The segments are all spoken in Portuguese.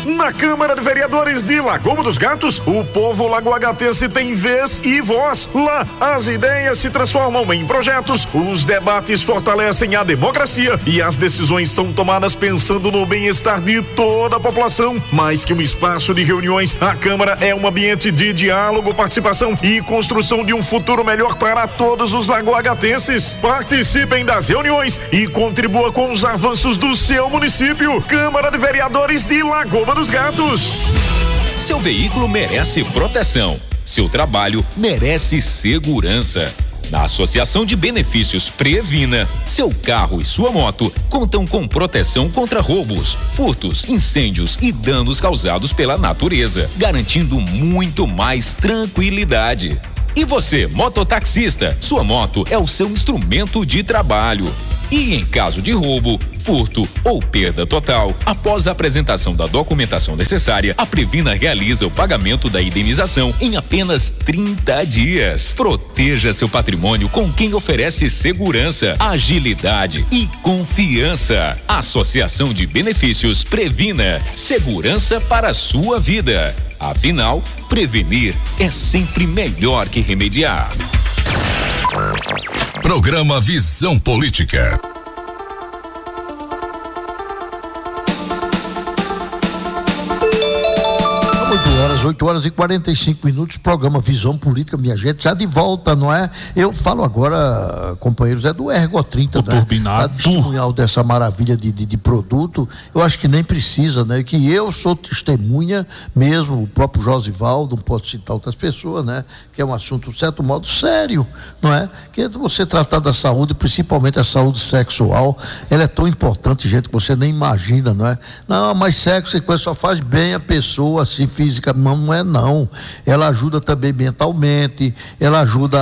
Na Câmara de Vereadores de Lagoa dos Gatos, o povo lagoagatense tem vez e voz. Lá, as ideias se transformam em projetos, os debates fortalecem a democracia e as decisões são tomadas pensando no bem-estar de toda a população. Mais que um espaço de reuniões, a Câmara é um ambiente de diálogo, participação e construção de um futuro melhor para todos os lagoagatenses. Participem das reuniões e contribua com os avanços do seu município. Câmara de Vereadores de Lagoa dos Gatos. Seu veículo merece proteção. Seu trabalho merece segurança. Na Associação de Benefícios Previna, seu carro e sua moto contam com proteção contra roubos, furtos, incêndios e danos causados pela natureza, garantindo muito mais tranquilidade. E você, mototaxista, sua moto é o seu instrumento de trabalho. E em caso de roubo, furto ou perda total, após a apresentação da documentação necessária, a Previna realiza o pagamento da indenização em apenas 30 dias. Proteja seu patrimônio com quem oferece segurança, agilidade e confiança. Associação de Benefícios Previna. Segurança para a sua vida. Afinal, prevenir é sempre melhor que remediar. Programa Visão Política. 8 horas e 45 minutos, programa Visão Política, minha gente, já de volta, não é? Eu falo agora, companheiros, é do Ergo 30, né? Turbinado. Testemunhal dessa maravilha de produto, eu acho que nem precisa, né? Que eu sou testemunha mesmo, o próprio Josivaldo, não posso citar outras pessoas, né? Que é um assunto, de certo modo, sério, não é? Que você tratar da saúde, principalmente a saúde sexual, ela é tão importante, gente, que você nem imagina, não é? Não, mas sexo e coisa só faz bem a pessoa, assim, física, não é não. Ela ajuda também mentalmente, ela ajuda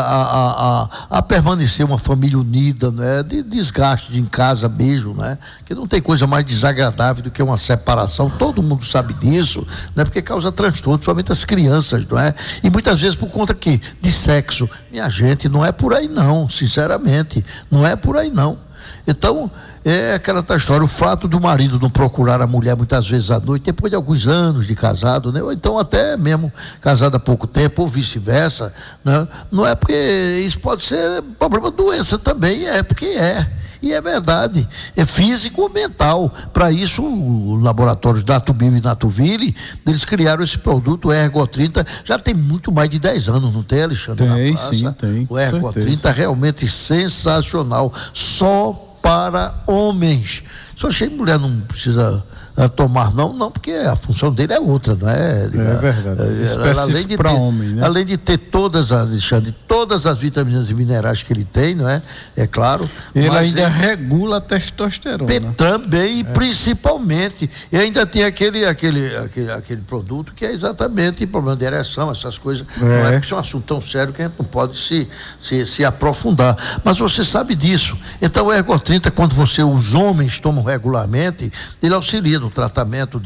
a permanecer uma família unida, né? De desgaste em casa mesmo, né? Que não tem coisa mais desagradável do que uma separação, todo mundo sabe disso, né? Porque causa transtorno, principalmente as crianças, não é? E muitas vezes por conta que de sexo, minha gente, não é por aí não, sinceramente, não é por aí não. Então, é aquela história, o fato do marido não procurar a mulher muitas vezes à noite, depois de alguns anos de casado, né? Ou então até mesmo casado há pouco tempo, ou vice-versa, né? Não é porque isso pode ser problema de doença também, é porque é. E é verdade, é físico ou mental. Para isso, os laboratórios Datubio e Natuville, eles criaram esse produto, o Ergo 30, já tem muito mais de 10 anos, não tem, Alexandre? Tem, sim, tem. O Ergo 30 é realmente sensacional, só para homens. Só achei que mulher não precisa tomar não, porque a função dele é outra, não é? É verdade. Específico para homem, né? Além de ter Alexandre, todas as vitaminas e minerais que ele tem, não é? É claro. Ele ainda regula a testosterona. Também, e principalmente. E ainda tem aquele produto que é exatamente problema de ereção, essas coisas. Não é porque isso é um assunto tão sério que a gente não pode se aprofundar. Mas você sabe disso. Então o Ergo 30, quando os homens tomam regularmente, ele auxilia no tratamento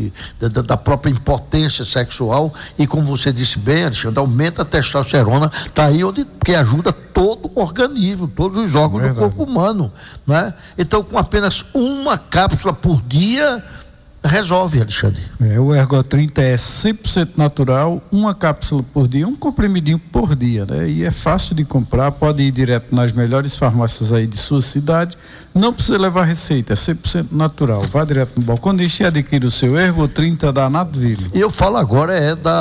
da própria impotência sexual e, como você disse bem, Alexandre, aumenta a testosterona, tá aí que ajuda todo o organismo, todos os órgãos do corpo humano, né? Então, com apenas uma cápsula por dia, resolve, Alexandre. O Ergo 30 é 100% natural, uma cápsula por dia, um comprimidinho por dia, né? E é fácil de comprar, pode ir direto nas melhores farmácias aí de sua cidade, não precisa levar receita, é 100% natural. Vá direto no balconista e adquire o seu Ergo 30 da Natuville. E eu falo agora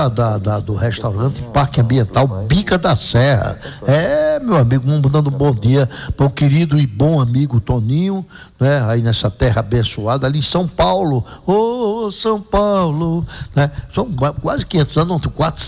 do restaurante Parque Ambiental Bica da Serra. Meu amigo, dando um bom dia para o querido e bom amigo Toninho, né? Aí nessa terra abençoada, ali em São Paulo. São Paulo, né? São quase 500 anos,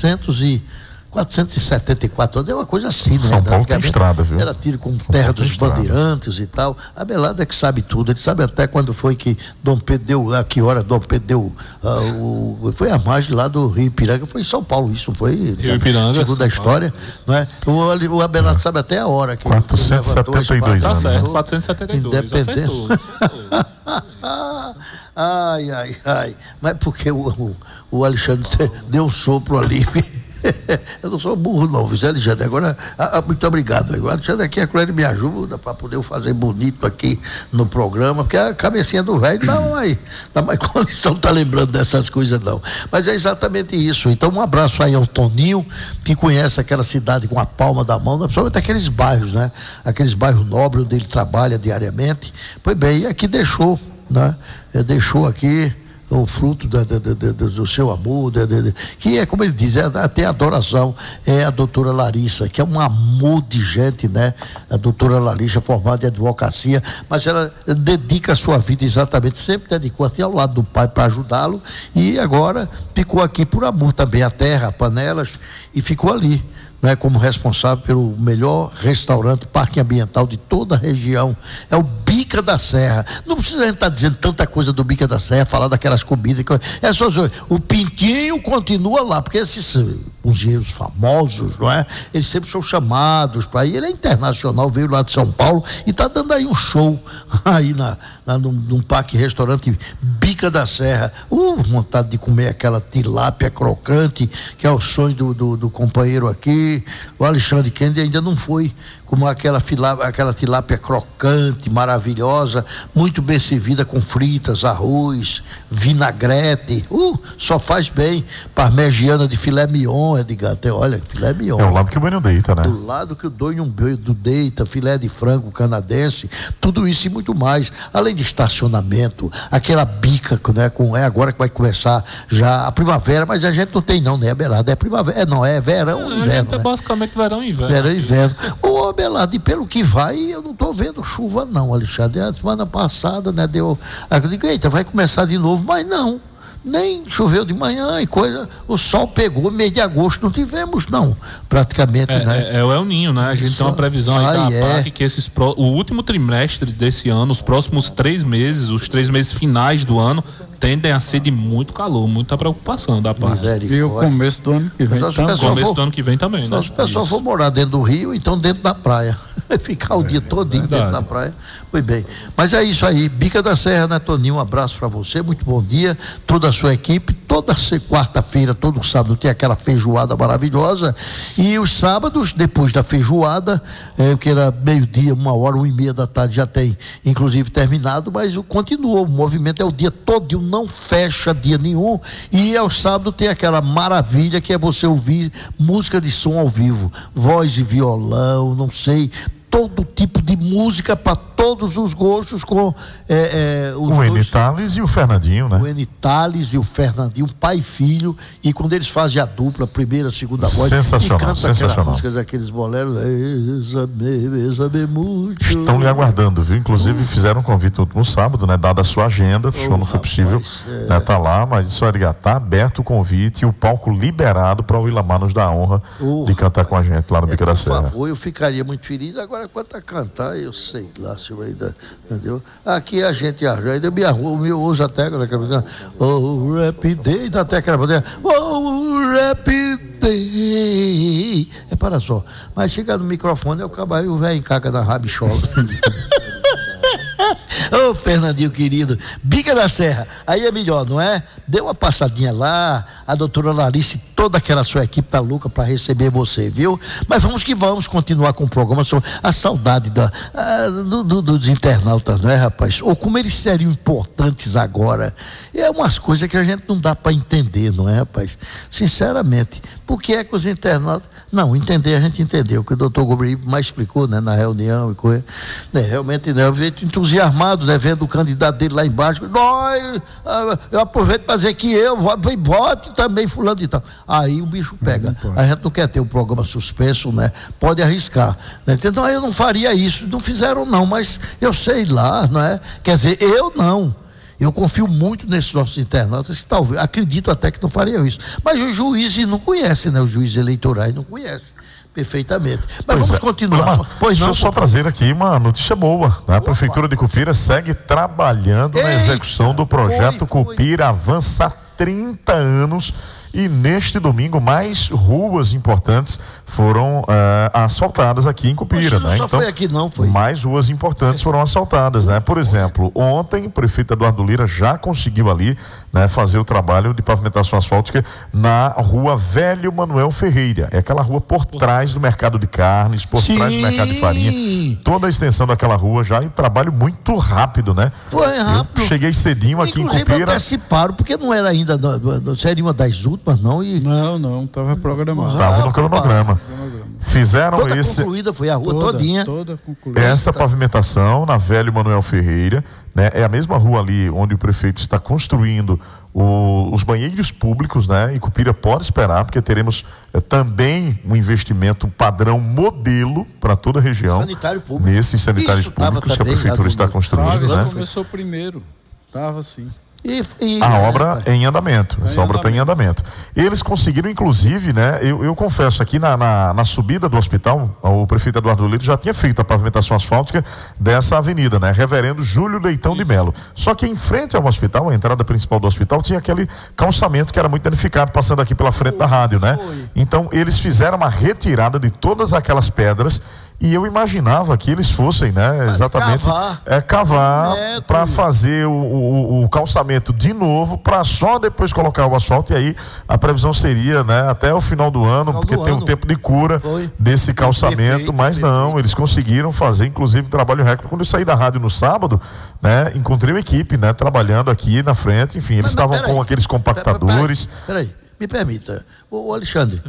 474 anos, é uma coisa assim, né? São Paulo tem estrada, viu? Era tido como terra dos bandeirantes e tal. A Belada é que sabe tudo, ele sabe até quando foi que Dom Pedro deu, a que hora Dom Pedro deu, foi a margem lá do Rio Ipiranga, foi em São Paulo, isso não foi? Rio Ipiranga, segundo a história, não é? O Abelardo sabe até a hora que 472 Tá anos. certo, 472. Independência. Ai, mas porque o Alexandre deu um sopro ali. Eu não sou burro não, viu, Alexandre? Agora, muito obrigado. O Alexandre aqui, ele me ajuda para poder eu fazer bonito aqui no programa, porque a cabecinha do velho dá mais condição, tá lembrando dessas coisas não. Mas é exatamente isso. Então, um abraço aí ao Toninho, que conhece aquela cidade com a palma da mão, principalmente aqueles bairros, né? Aqueles bairros nobres onde ele trabalha diariamente. Pois bem, e aqui deixou, né? Deixou aqui o fruto do seu amor, que é como ele diz, até adoração, é a doutora Larissa, que é um amor de gente, né? A doutora Larissa, formada em advocacia, mas ela dedica a sua vida exatamente, sempre dedicou até ao lado do pai para ajudá-lo, e agora ficou aqui por amor também, a terra, panelas, e ficou ali, né, como responsável pelo melhor restaurante, parque ambiental de toda a região. É o Bica da Serra. Não precisa a gente estar dizendo tanta coisa do Bica da Serra, falar daquelas comidas. É só o Pintinho continua lá, porque esses cozinheiros famosos, não é? Eles sempre são chamados para ir. Ele é internacional, veio lá de São Paulo e está dando aí um show aí num parque restaurante Bica da Serra. Vontade de comer aquela tilápia crocante, que é o sonho do companheiro aqui. O Alexandre Kennedy ainda não foi, como aquela tilápia crocante, maravilhosa, muito bem servida com fritas, arroz, vinagrete, só faz bem. Parmegiana de filé mignon, Edgar, olha, filé mignon. É o lado que o banho deita, né? Do lado que o dono deita, filé de frango canadense, tudo isso e muito mais, além de estacionamento, aquela bica, né, agora que vai começar já a primavera, mas a gente não tem não, né, Abelardo? É primavera, é verão e inverno, né? Basicamente verão e inverno. Verão e inverno. Ô, Abelardo, e pelo que vai, eu não estou vendo chuva não, Alexandre. A semana passada, né, eu digo, eita, vai começar de novo, mas não. Nem choveu de manhã e coisa, o sol pegou, mês de agosto não tivemos não, praticamente, né? É o El Ninho, né? A gente tem uma previsão aí da APAC que o último trimestre desse ano, os próximos 3 meses, os 3 meses finais do ano, tendem a ser de muito calor, muita preocupação da parte. E o começo do ano que vem também. Começo do ano que vem também, né? Se o pessoal for morar dentro do rio, então dentro da praia. Ficar o dia todinho dentro da praia. Foi bem. Mas é isso aí, Bica da Serra, né, Toninho? Um abraço para você, muito bom dia, toda a sua equipe. Toda quarta-feira, todo sábado tem aquela feijoada maravilhosa. E os sábados, depois da feijoada, que era meio-dia, 1h, 1h30 da tarde, já tem inclusive terminado, mas continua, o movimento é o dia todo, não fecha dia nenhum. E ao sábado tem aquela maravilha que é você ouvir música de som ao vivo, voz e violão, não sei, todo tipo de música para todos os gostos, com o Eni Tales e o Fernandinho, né? O Eni Tales e o Fernandinho, pai e filho, e quando eles fazem a dupla, primeira, segunda voz, sensacional, e cantam sensacional. Aquelas músicas, aqueles boleros, besa-me muito. Estão lhe aguardando, viu? Inclusive fizeram um convite no último sábado, né? Dada a sua agenda, o show não foi possível, né? Tá lá, mas isso, Edgar, tá aberto o convite e o palco liberado para o Ilamar nos dar a honra de cantar com a gente lá no Bica da Serra. Por favor, eu ficaria muito feliz. Agora, quanto a cantar, eu sei lá se eu ainda, entendeu? Aqui a gente ainda me usa até oh, Rap Day, ainda até aquela bandeira, oh, Rap Day. Para só, mas chega no microfone, eu acabo aí, o velho encaca na rabichola. Ô, Fernandinho querido, Bica da Serra, aí é melhor, não é? Dê uma passadinha lá, a doutora Larissa e toda aquela sua equipe tá louca para receber você, viu? Mas vamos que vamos continuar com o programa sobre a saudade dos internautas, não é, rapaz? Ou como eles seriam importantes agora. É umas coisas que a gente não dá para entender, não é, rapaz? Sinceramente, por que é que os internautas... Não, entender, a gente entendeu, que o doutor Gobri mais explicou, né, na reunião e coisa, né, realmente, né, eu vejo entusiasmado, né, vendo o candidato dele lá embaixo, eu aproveito para dizer que eu vote também fulano de tal. Aí o bicho pega, a gente não quer ter um programa suspenso, né, pode arriscar, né? Então eu não faria isso, não fizeram não, mas eu sei lá, não é? Quer dizer, eu não. Eu confio muito nesses nossos internautas que talvez, acredito até que não fariam isso. Mas os juízes não conhecem, né? Os juízes eleitorais não conhecem perfeitamente. Mas vamos continuar. Deixa eu só trazer aqui uma notícia boa, né? A Prefeitura de Cupira segue trabalhando na execução do projeto Cupira Avança há 30 anos e neste domingo mais ruas importantes foram asfaltadas aqui em Cupira, né? Só então, foi aqui não, foi. Mais ruas importantes foram asfaltadas, né? Por exemplo, ontem o prefeito Eduardo Lira já conseguiu ali, né, fazer o trabalho de pavimentação asfáltica na rua Velho Manuel Ferreira. É aquela rua por trás do mercado de carnes, por trás do mercado de farinha. Toda a extensão daquela rua já, e trabalho muito rápido, né? Foi rápido. Eu cheguei cedinho aqui inclusive, em Cupira. Anteciparam, porque não era ainda, seria uma das últimas, não? Não, estava programado. Estava no cronograma. Fizeram toda concluída, foi a rua todinha. Toda concluída. Essa pavimentação na Velho Manuel Ferreira, né? É a mesma rua ali onde o prefeito está construindo os banheiros públicos, né? E Cupira pode esperar, porque teremos também um investimento padrão modelo para toda a região. Sanitário público. Nesses sanitários públicos que a prefeitura está construindo, né? né? Começou primeiro. Estava assim. A obra é em andamento, essa obra está em andamento. Eles conseguiram, inclusive, né? Eu confesso, aqui na subida do hospital, o prefeito Eduardo Lira já tinha feito a pavimentação asfáltica dessa avenida, né? Reverendo Júlio Leitão de Melo. Só que em frente ao hospital, a entrada principal do hospital, tinha aquele calçamento que era muito danificado, passando aqui pela frente da rádio, né? Então, eles fizeram uma retirada de todas aquelas pedras. E eu imaginava que eles fossem, né, exatamente cavar para fazer o calçamento de novo, para só depois colocar o asfalto. E aí a previsão seria, né, até o final do ano, porque tem um tempo de cura desse calçamento. Mas não, eles conseguiram fazer, inclusive, um trabalho recorde. Quando eu saí da rádio no sábado, né, encontrei uma equipe, né, trabalhando aqui na frente. Enfim, eles estavam com aqueles compactadores. Peraí, me permita, o Alexandre,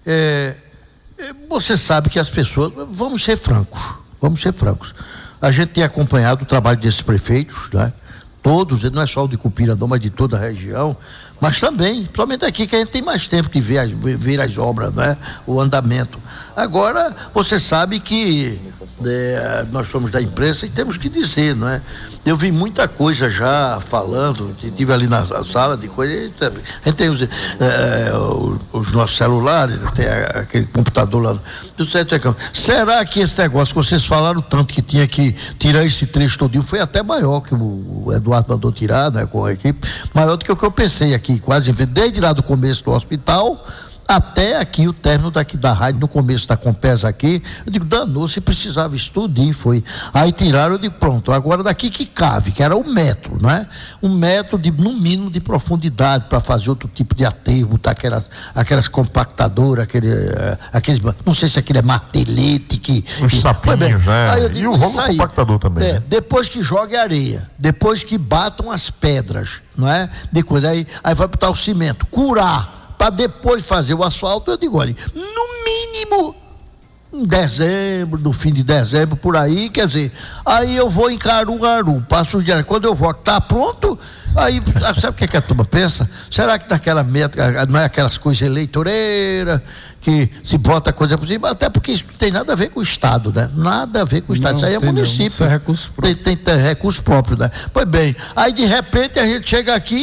você sabe que as pessoas, vamos ser francos, a gente tem acompanhado o trabalho desses prefeitos, né? Todos, não é só o de Cupira não, mas de toda a região, mas também, somente aqui que a gente tem mais tempo de ver as obras, né? O andamento. Agora, você sabe que nós somos da imprensa e temos que dizer, não é? Eu vi muita coisa já falando, estive ali na sala de coisa, a gente tem os nossos celulares, tem aquele computador lá do centro. Será que esse negócio que vocês falaram tanto que tinha que tirar esse trecho todinho, foi até maior que o Eduardo mandou tirar, né, com a equipe, maior do que o que eu pensei aqui, quase, desde lá do começo do hospital até aqui o término daqui da rádio, no começo da Compesa aqui, eu digo, danou, se precisava estudar, foi. Aí tiraram, eu digo, pronto, agora daqui que cabe, que era 1 metro, né? 1 metro no mínimo de profundidade para fazer outro tipo de aterro, botar aquelas compactadoras, aqueles, não sei se aquele é martelete os sapinhos, né? Aí eu digo, e o rolo compactador também. Né? Depois que jogue areia, depois que batam as pedras, não é? De coisa, aí vai botar o cimento, curar, para depois fazer o asfalto. Eu digo, olha, no mínimo em dezembro, no fim de dezembro, por aí, quer dizer, aí eu vou em Caruaru, passo o dia, quando eu volto, tá pronto, aí, sabe o que a turma pensa? Será que naquela meta, não é aquelas coisas eleitoreiras, que se bota coisa por cima, até porque isso não tem nada a ver com o Estado, né? Nada a ver com o Estado, isso aí é município. Isso é recurso próprio. Tem recurso próprio, né? Pois bem, aí de repente a gente chega aqui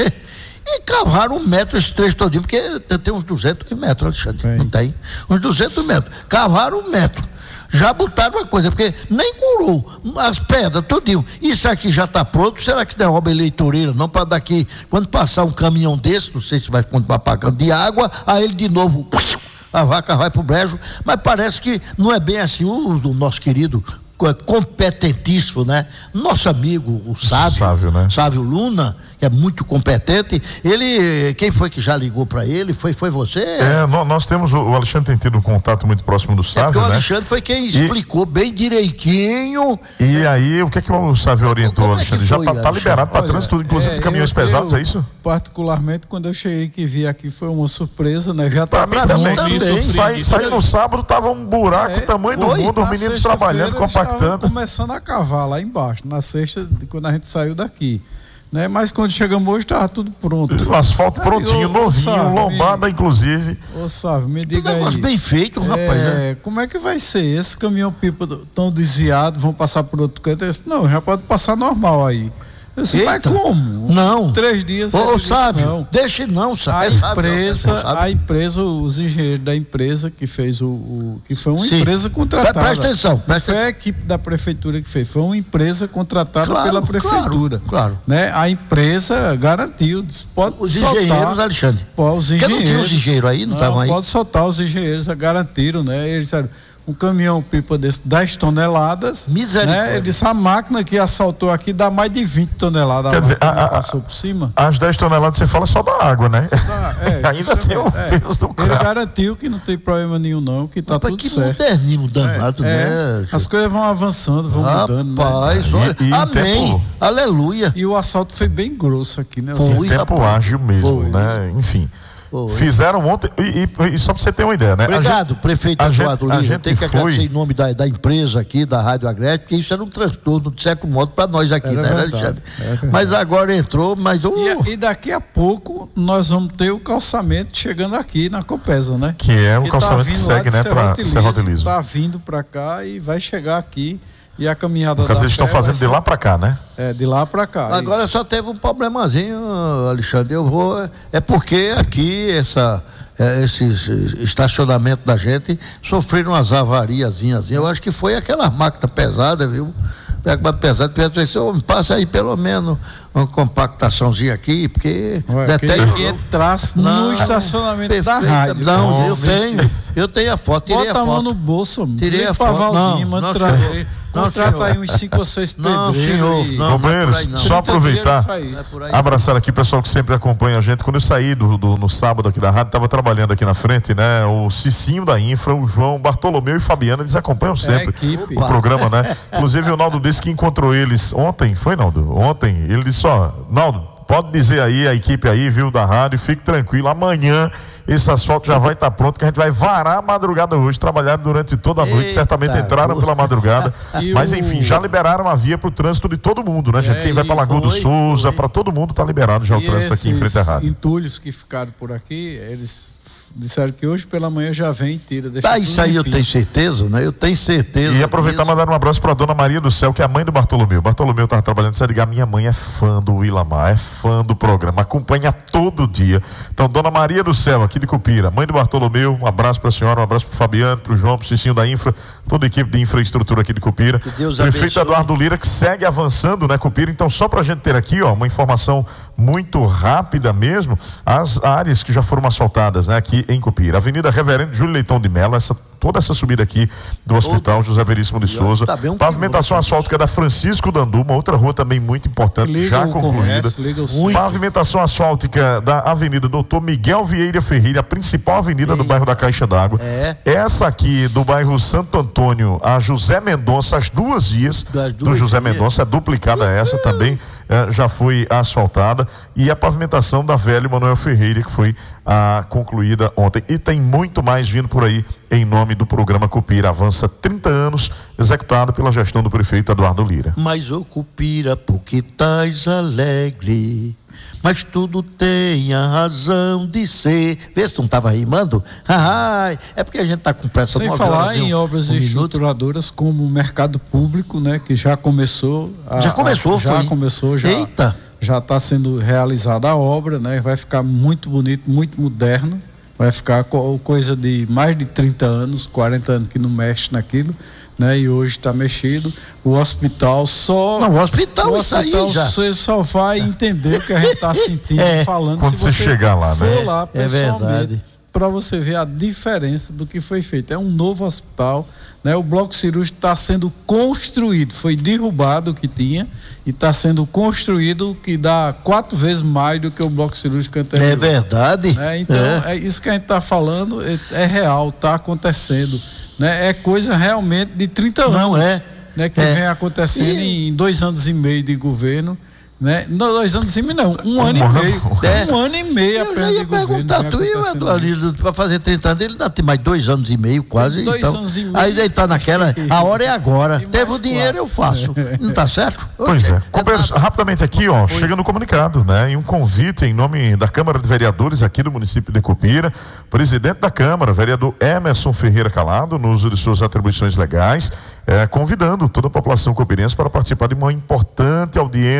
e cavaram 1 metro esse trecho todinho, porque tem uns 200 metros, Alexandre, não tem? Uns 200 metros. Cavaram 1 metro. Já botaram uma coisa, porque nem curou as pedras, tudinho. Isso aqui já está pronto, será que não é obra eleitoreira? Não, para daqui, quando passar um caminhão desse, não sei se vai continuar pagando de água, aí ele de novo, a vaca vai pro brejo, mas parece que não é bem assim. O nosso querido competentíssimo, né? Nosso amigo, o Sávio, né? Sávio Luna, que é muito competente. Ele, quem foi que já ligou para ele? Foi você? Nós temos, o Alexandre tem tido um contato muito próximo do Sávio, né? O Alexandre foi quem explicou bem direitinho. E aí, o que o Sávio orientou, Alexandre? Já tá liberado para trânsito, inclusive de caminhões pesados, é isso? Particularmente, quando eu cheguei que vi aqui, foi uma surpresa, né? Já tá para mim também. Saí no sábado, tava um buraco do tamanho do mundo, os meninos trabalhando, compactando. Começando a cavar lá embaixo, na sexta, quando a gente saiu daqui, né? Mas quando chegamos hoje estava tudo pronto. O asfalto prontinho, novinho, lombada inclusive. Ô Sávio, me diga aí. Um negócio bem feito, rapaz, né? Como é que vai ser? Esse caminhão pipa tão desviado, vão passar por outro canto? Não, já pode passar normal aí. Mas como? Não. 3 dias. Ô, Sávio, não. Deixe não, Sávio. A empresa, os engenheiros da empresa que fez que foi uma empresa contratada. Presta atenção. Foi a equipe da prefeitura que fez. Foi uma empresa contratada pela prefeitura. Claro. Né? A empresa garantiu. Pode os soltar, engenheiros, Alexandre. Os engenheiros. Porque não tinha os engenheiros aí? Não estavam aí? Pode soltar, os engenheiros garantiram, né? Eles disseram, um caminhão pipa desse 10 toneladas. Misericórdia. Né? Ele disse, a máquina que assaltou aqui dá mais de 20 toneladas. Quer dizer, passou por cima. As 10 toneladas você fala só da água, né? Ainda tem o peso do carro. Ele garantiu que não tem problema nenhum não, que tá tudo certo. Que modernismo danado, né? As coisas vão avançando, vão mudando. Rapaz, né? olha, amém, aleluia. E o assalto foi bem grosso aqui, né? Foi, tempo ágil mesmo, né? Enfim. Fizeram ontem, e só para você ter uma ideia, né? Obrigado, prefeito Eduardo Lira. Tem que agradecer em nome da empresa aqui, da Rádio Agreste, porque isso era um transtorno, de certo modo, para nós aqui, né, Alexandre? Mas agora entrou, mas... E daqui a pouco nós vamos ter o calçamento chegando aqui na Copesa, né? Que é o calçamento que segue, né, para Serra Liso. Está vindo para cá e vai chegar aqui. E a caminhada da eles estão fazendo de lá para cá, né? De lá para cá. Agora isso. Só teve um problemazinho, Alexandre. É porque aqui esse estacionamento da gente sofreram umas avariazinhas. Eu acho que foi aquelas máquinas pesadas, viu? Pesado, passa aí pelo menos uma compactaçãozinha aqui, porque entrasse no estacionamento da rádio. Não, eu tenho a foto, tirei a foto. Bota a mão no bolso, tirei a foto. Manda trazer. Contrata aí uns 5 ou 6 pedreiros. Companheiros, só aproveitar, abraçar aqui o pessoal que sempre acompanha a gente. Quando eu saí no sábado aqui da rádio, estava trabalhando aqui na frente, né? O Cicinho da Infra, o João, Bartolomeu e Fabiana, eles acompanham sempre o programa, né? Inclusive o Naldo disse que encontrou eles ontem, foi, Naldo? Ontem, ele disse, Naldo, pode dizer aí, a equipe aí, viu, da rádio, fique tranquilo, amanhã esse asfalto já vai estar pronto, que a gente vai varar a madrugada hoje, trabalharam durante toda a noite, certamente entraram pela madrugada, mas enfim, já liberaram a via para o trânsito de todo mundo, né, gente? Quem vai para Lagoa do Souza, para todo mundo está liberado já o trânsito aqui em frente à rádio. Entulhos que ficaram por aqui, eles disseram que hoje pela manhã já vem e tira. Isso aí eu tenho certeza, né? Eu tenho certeza. E aproveitar e mandar um abraço para a dona Maria do Céu, que é a mãe do Bartolomeu. Bartolomeu estava trabalhando, disse, minha mãe é fã do Willamar, é fã do programa, acompanha todo dia. Então, dona Maria do Céu, aqui de Cupira, mãe do Bartolomeu, um abraço para a senhora, um abraço para o Fabiano, para o João, para o Cicinho da Infra, toda a equipe de infraestrutura aqui de Cupira. Prefeito Eduardo Lira, que segue avançando, né, Cupira? Então, só para a gente ter aqui, uma informação muito rápida mesmo, as áreas que já foram asfaltadas, né, aqui em Cupira. Avenida Reverendo Júlio Leitão de Mello, toda essa subida aqui do Hospital José Veríssimo de Souza. Pavimentação asfáltica da Francisco Dandu, uma outra rua também muito importante, já concluída. Pavimentação asfáltica da Avenida Doutor Miguel Vieira Ferreira, a principal avenida do bairro da Caixa d'Água. Essa aqui do bairro Santo Antônio a José Mendonça, as duas vias do José Mendonça, é duplicada essa também, já foi asfaltada. E a pavimentação da Velho Manuel Ferreira, que foi concluída ontem. E tem muito mais vindo por aí em nome do programa Cupira Avança, 30 anos, executado pela gestão do prefeito Eduardo Lira. Mas ô Cupira, porque estás alegre, mas tudo tem a razão de ser. Vê se tu não estava rimando? É porque a gente está com pressa. Sem falar em obras estruturadoras como o mercado público, né, que já começou. Já começou. Eita! Já está sendo realizada a obra, né? Vai ficar muito bonito, muito moderno. Vai ficar coisa de mais de 30 anos, 40 anos que não mexe naquilo, né? E hoje está mexido. O hospital só... Não, o hospital isso aí já. Você só vai entender o que a gente está sentindo, falando. Quando você chegar lá, né? For lá pessoalmente, para você ver a diferença do que foi feito. É um novo hospital, né? O bloco cirúrgico está sendo construído, foi derrubado o que tinha e está sendo construído, que dá 4 vezes mais do que o bloco cirúrgico anterior. É verdade. Então, é isso que a gente está falando, é real, está acontecendo, né? É coisa realmente de 30 anos. Não é? Né? Que vem acontecendo em 2 anos e meio de governo. Né? Não, 2 anos e meio, não. 1 ano e meio. 1 ano e meio apenas. Eu já ia perguntar, tu e o Eduardo, para fazer 30 anos, ele ainda tem mais 2 anos e meio, quase. 2 anos e meio. Aí ele tá naquela, a hora é agora. Teve o dinheiro, eu faço. Não tá certo? Pois é. Companheiros, rapidamente aqui, chegando o comunicado, né? E um convite em nome da Câmara de Vereadores aqui do município de Cupira, presidente da Câmara, vereador Emerson Ferreira Calado, no uso de suas atribuições legais, convidando toda a população cupirense para participar de uma importante audiência pública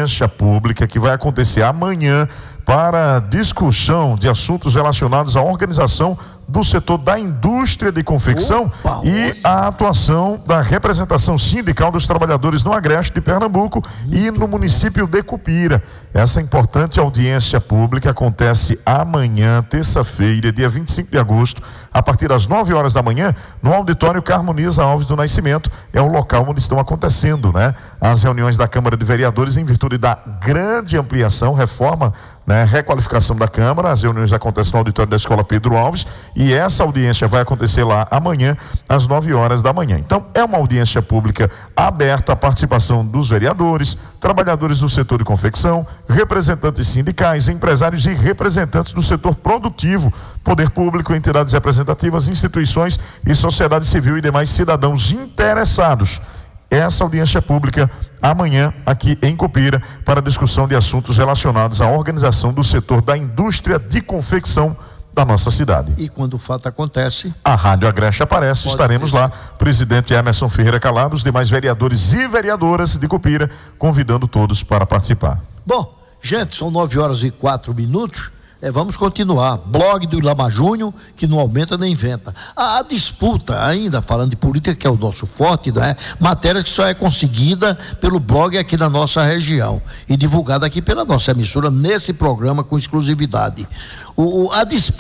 pública que vai acontecer amanhã para discussão de assuntos relacionados à organização do setor da indústria de confecção e a atuação da representação sindical dos trabalhadores no Agreste de Pernambuco e no município de Cupira. Essa importante audiência pública acontece amanhã, terça-feira, dia 25 de agosto, a partir das 9 horas da manhã, no auditório Carmoniza Alves do Nascimento. É o local onde estão acontecendo, as reuniões da Câmara de Vereadores em virtude da grande ampliação, reforma, requalificação da Câmara. As reuniões acontecem no auditório da Escola Pedro Alves e essa audiência vai acontecer lá amanhã às 9 horas da manhã. Então é uma audiência pública aberta à participação dos vereadores, trabalhadores do setor de confecção, representantes sindicais, empresários e representantes do setor produtivo, poder público, entidades representativas, instituições e sociedade civil e demais cidadãos interessados. Essa audiência pública amanhã aqui em Cupira para discussão de assuntos relacionados à organização do setor da indústria de confecção da nossa cidade. E quando o fato acontece, a Rádio Agreste aparece, estaremos lá, presidente Emerson Ferreira Calado, os demais vereadores e vereadoras de Cupira, convidando todos para participar. Bom, gente, são 9h04. Vamos continuar. Blog do Ilamar Júnior, que não aumenta nem inventa. A disputa, ainda falando de política, que é o nosso forte, matéria que só é conseguida pelo blog aqui na nossa região e divulgada aqui pela nossa emissora nesse programa com exclusividade. A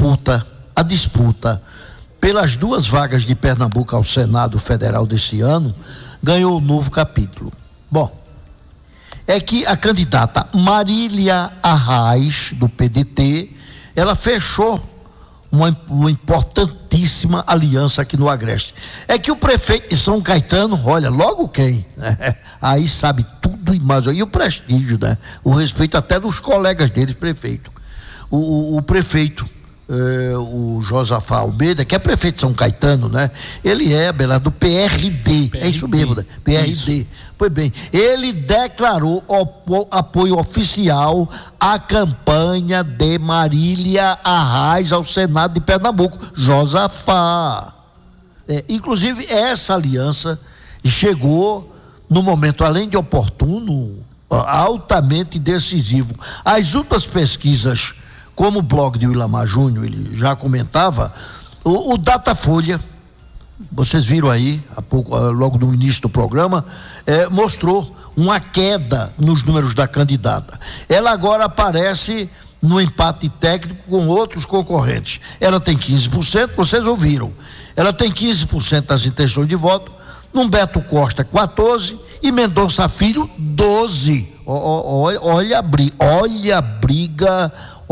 disputa pelas 2 vagas de Pernambuco ao Senado Federal desse ano ganhou um novo capítulo. Bom, é que a candidata Marília Arraes, do PDT, ela fechou uma importantíssima aliança aqui no Agreste. É que o prefeito de São Caetano, olha, logo quem? Aí sabe tudo e mais. E o prestígio, o respeito até dos colegas deles, prefeito. O prefeito, o Josafá Almeida, que é prefeito de São Caetano, ele é, do PRD, é isso mesmo, PRD. Isso. Pois bem, ele declarou apoio oficial à campanha de Marília Arraes ao Senado de Pernambuco, Josafá. Inclusive, essa aliança chegou no momento, além de oportuno, altamente decisivo. As outras pesquisas, como o blog de Ilamar Júnior, ele já comentava, o Datafolha, vocês viram aí, há pouco, logo no início do programa, mostrou uma queda nos números da candidata. Ela agora aparece no empate técnico com outros concorrentes. Ela tem 15%, vocês ouviram. Ela tem 15% das intenções de voto, Humberto Costa 14% e Mendonça Filho 12%. Olha a briga.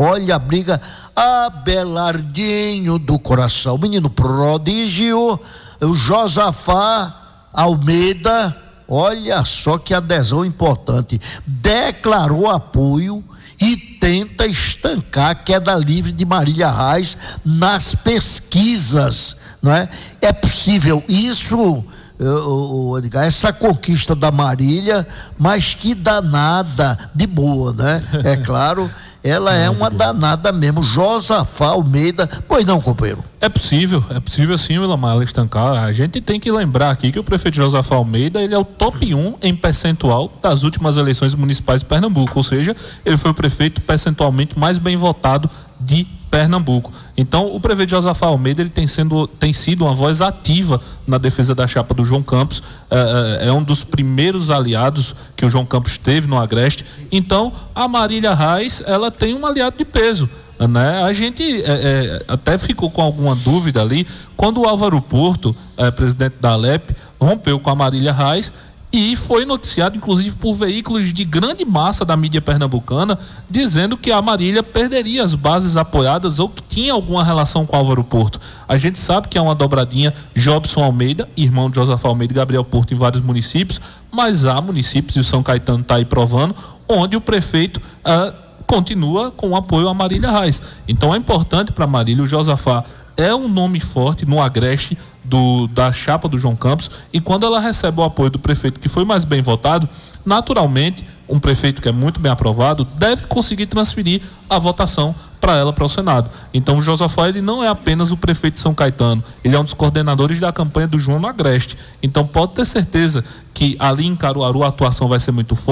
Abelardinho do coração, menino prodígio, o Josafá Almeida, olha só que adesão importante, declarou apoio e tenta estancar a queda livre de Marília Arraes nas pesquisas, É possível isso, Edgar, essa conquista da Marília, mas que danada de boa, É claro. Ela é uma danada mesmo, Josafá Almeida. Pois não, companheiro? É possível sim, Ilamar, ela estancar. A gente tem que lembrar aqui que o prefeito Josafá Almeida, ele é o top 1 em percentual das últimas eleições municipais de Pernambuco, ou seja, ele foi o prefeito percentualmente mais bem votado de Pernambuco. Então, o prefeito Josafá Almeida, ele tem sido uma voz ativa na defesa da chapa do João Campos, é um dos primeiros aliados que o João Campos teve no Agreste. Então, a Marília Arraes, ela tem um aliado de peso, A gente até ficou com alguma dúvida ali quando o Álvaro Porto, presidente da Alep, rompeu com a Marília Arraes. E foi noticiado, inclusive, por veículos de grande massa da mídia pernambucana, dizendo que a Marília perderia as bases apoiadas ou que tinha alguma relação com Álvaro Porto. A gente sabe que é uma dobradinha Jobson Almeida, irmão de Josafá Almeida e Gabriel Porto, em vários municípios, mas há municípios, e o São Caetano está aí provando, onde o prefeito continua com o apoio a Marília Arraes. Então é importante para Marília, o Josafá é um nome forte no Agreste da chapa do João Campos, e quando ela recebe o apoio do prefeito que foi mais bem votado, naturalmente um prefeito que é muito bem aprovado deve conseguir transferir a votação para ela, para o Senado. Então o Josafá, ele não é apenas o prefeito de São Caetano, ele é um dos coordenadores da campanha do João no Agreste. Então pode ter certeza que ali em Caruaru a atuação vai ser muito forte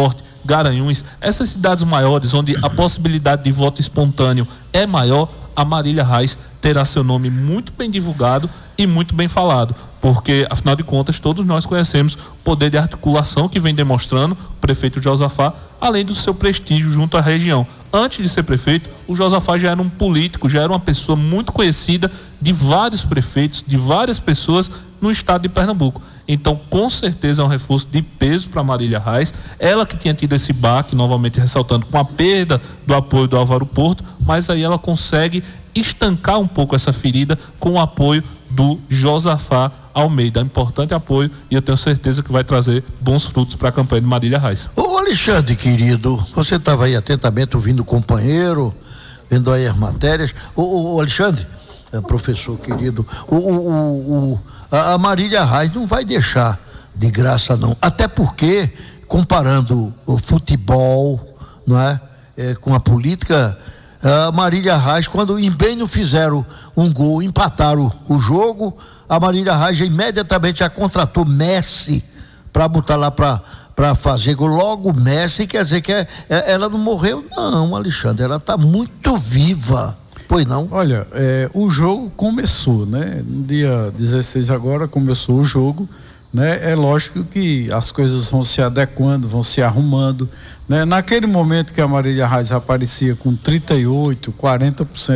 Garanhuns, essas cidades maiores onde a possibilidade de voto espontâneo é maior, a Marília Reis terá seu nome muito bem divulgado e muito bem falado, porque afinal de contas todos nós conhecemos o poder de articulação que vem demonstrando o prefeito Josafá, além do seu prestígio junto à região. Antes de ser prefeito, o Josafá já era um político, já era uma pessoa muito conhecida de vários prefeitos, de várias pessoas no estado de Pernambuco. Então, com certeza é um reforço de peso para Marília Reis, ela que tinha tido esse baque, novamente ressaltando, com a perda do apoio do Álvaro Porto, mas aí ela consegue estancar um pouco essa ferida com o apoio do Josafá Almeida. Importante apoio, e eu tenho certeza que vai trazer bons frutos para a campanha de Marília Reis. Ô Alexandre, querido, você estava aí atentamente ouvindo o companheiro, vendo aí as matérias. Ô Alexandre, professor querido, a Marília Reis não vai deixar de graça não, até porque, comparando o futebol, não é, com a política, a Marília Reis, quando em bem não fizeram um gol, empataram o jogo, a Marília Reis imediatamente já contratou Messi para botar lá para fazer gol. Logo Messi, quer dizer que ela não morreu não, Alexandre, ela está muito viva. Pois não? Olha, o jogo começou, né? No dia 16 agora começou o jogo, né? É lógico que as coisas vão se adequando, vão se arrumando, né? Naquele momento que a Marília Reis aparecia com 38%, 40%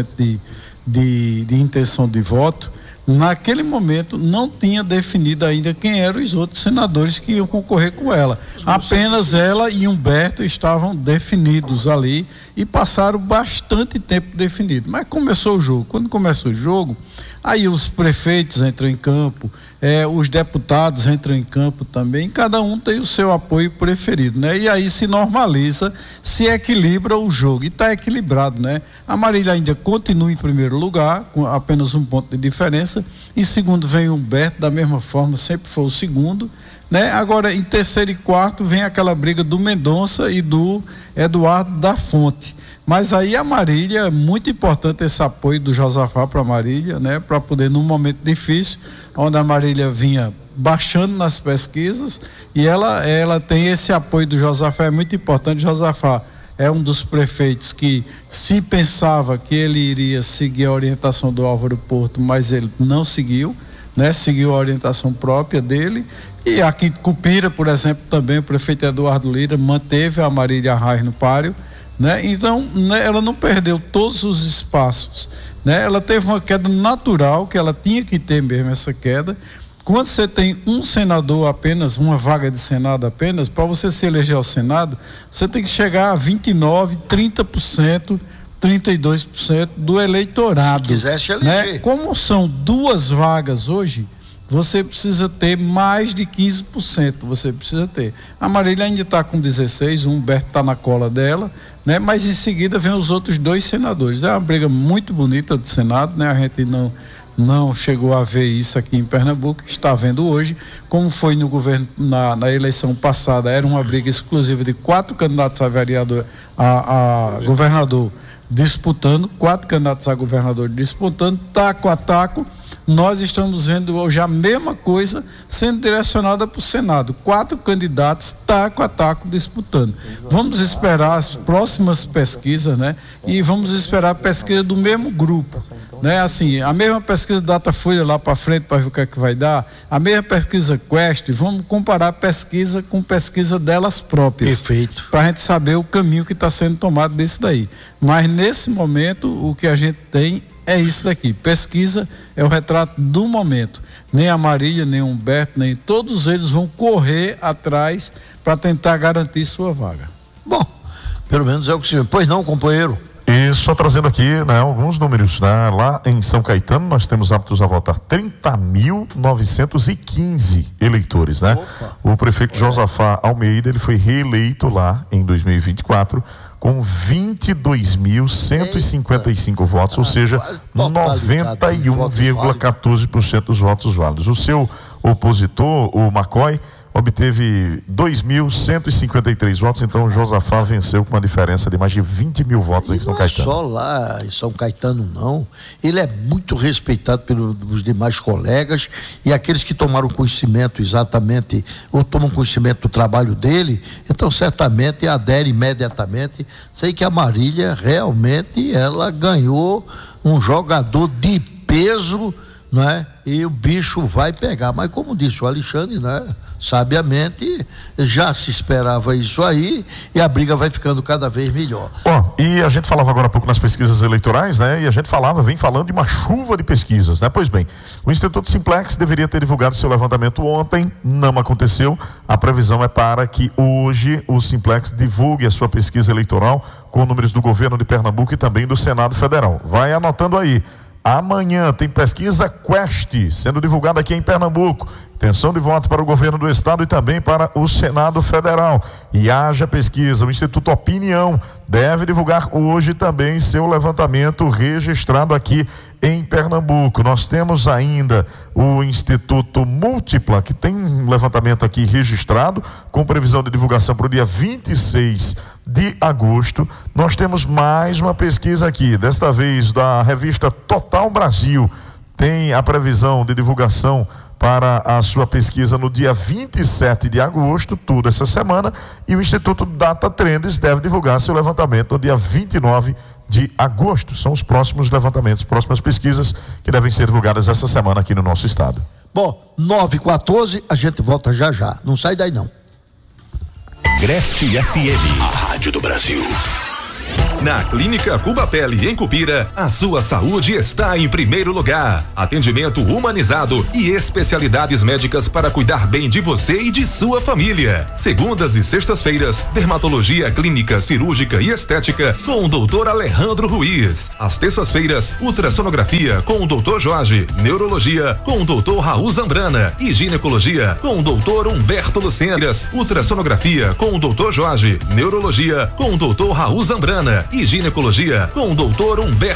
de intenção de voto, naquele momento não tinha definido ainda quem eram os outros senadores que iam concorrer com ela. Apenas ela e Humberto estavam definidos ali e passaram bastante tempo definido. Mas começou o jogo. Quando começou o jogo, aí os prefeitos entram em campo, os deputados entram em campo também, cada um tem o seu apoio preferido, né? E aí se normaliza, se equilibra o jogo, e está equilibrado, né? A Marília ainda continua em primeiro lugar, com apenas um ponto de diferença, em segundo vem o Humberto, da mesma forma, sempre foi o segundo, né? Agora, em terceiro e quarto vem aquela briga do Mendonça e do Eduardo da Fonte. Mas aí a Marília, é muito importante esse apoio do Josafá para a Marília, né? Para poder, num momento difícil, onde a Marília vinha baixando nas pesquisas, e ela tem esse apoio do Josafá, é muito importante. Josafá é um dos prefeitos que se pensava que ele iria seguir a orientação do Álvaro Porto, mas ele não seguiu, né? Seguiu a orientação própria dele. E aqui em Cupira, por exemplo, também o prefeito Eduardo Lira manteve a Marília Reis no páreo, né? Então, né, ela não perdeu todos os espaços, né? Ela teve uma queda natural, que ela tinha que ter mesmo essa queda. Quando você tem um senador apenas, uma vaga de Senado apenas, para você se eleger ao Senado, você tem que chegar a 29%, 30%, 32% do eleitorado. Se quiser se eleger. Né? Como são 2 vagas hoje, você precisa ter mais de 15%, você precisa ter. A Marília ainda está com 16%, o Humberto está na cola dela, né? Mas em seguida vem os outros 2 senadores. É uma briga muito bonita do Senado, né? A gente não chegou a ver isso aqui em Pernambuco, está vendo hoje, como foi no governo, na eleição passada, era uma briga exclusiva de 4 candidatos a vereador, a governador disputando, 4 candidatos a governador disputando, taco a taco. Nós estamos vendo hoje a mesma coisa sendo direcionada para o Senado. 4 candidatos, taco a taco, disputando. Vamos esperar as próximas pesquisas, né? E vamos esperar a pesquisa do mesmo grupo, né? Assim, a mesma pesquisa Datafolha lá para frente para ver o que é que vai dar, a mesma pesquisa Quest, vamos comparar pesquisa com pesquisa delas próprias. Perfeito. Para a gente saber o caminho que está sendo tomado desse daí. Mas nesse momento, o que a gente tem é isso daqui. Pesquisa é o retrato do momento. Nem a Marília, nem o Humberto, nem todos eles vão correr atrás para tentar garantir sua vaga. Bom, pelo menos é o que se... Pois não, companheiro? E só trazendo aqui, né, alguns números, né? Lá em São Caetano nós temos aptos a votar 30.915 eleitores, né? Opa. O prefeito Josafá Almeida, ele foi reeleito lá em 2024 com 22.155 votos, ou seja, 91,14% dos votos válidos. O seu opositor, o McCoy, obteve 2.153 votos, então o Josafá venceu com uma diferença de mais de 20 mil votos em São Caetano. Não é só lá em São Caetano, não. Ele é muito respeitado pelos demais colegas e aqueles que tomaram conhecimento exatamente, ou tomam conhecimento do trabalho dele, então certamente aderem imediatamente. Sei que a Marília realmente ela ganhou um jogador de peso, não é? E o bicho vai pegar, mas como disse o Alexandre, né? Sabiamente já se esperava isso aí e a briga vai ficando cada vez melhor. E a gente falava agora há pouco nas pesquisas eleitorais, né? E a gente vem falando de uma chuva de pesquisas, né? Pois bem, o Instituto Simplex deveria ter divulgado seu levantamento ontem, não aconteceu. A previsão é para que hoje o Simplex divulgue a sua pesquisa eleitoral com números do governo de Pernambuco e também do Senado Federal. Vai anotando aí. Amanhã tem pesquisa Quest sendo divulgada aqui em Pernambuco. Intenção de voto para o governo do estado e também para o Senado Federal. E haja pesquisa. O Instituto Opinião deve divulgar hoje também seu levantamento registrado aqui em Pernambuco. Nós temos ainda o Instituto Múltipla, que tem um levantamento aqui registrado, com previsão de divulgação para o dia 26 de agosto. Nós temos mais uma pesquisa aqui, desta vez da revista Total Brasil. Tem a previsão de divulgação para a sua pesquisa no dia 27 de agosto, tudo essa semana, e o Instituto Data Trends deve divulgar seu levantamento no dia 29 de agosto. São os próximos levantamentos, próximas pesquisas que devem ser divulgadas essa semana aqui no nosso estado. Bom, 9h14, a gente volta já já. Não sai daí não. Agreste FM, a rádio do Brasil. Na Clínica Cuba Pele, em Cupira, a sua saúde está em primeiro lugar. Atendimento humanizado e especialidades médicas para cuidar bem de você e de sua família. Segundas e sextas-feiras, dermatologia clínica, cirúrgica e estética com o Dr. Alejandro Ruiz. Às terças-feiras, ultrassonografia com o Dr. Jorge, neurologia com o Dr. Raul Zambrana e ginecologia com o Dr. Humberto Lucenas. Ultrassonografia com o Dr. Jorge, neurologia com o Dr. Raul Zambrana e ginecologia com o Dr. Humberto